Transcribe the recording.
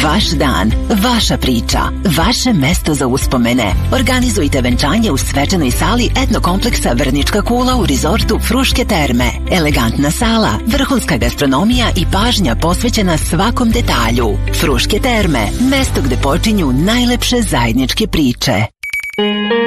Vaš dan, vaša priča, vaše mesto za uspomene. Organizujte venčanje u svečanoj sali etnokompleksa Vrnička kula u rezortu Fruške terme. Elegantna sala, vrhunska gastronomija i pažnja posvećena svakom detalju. Fruške terme, mesto gde počinju najlepše zajedničke priče.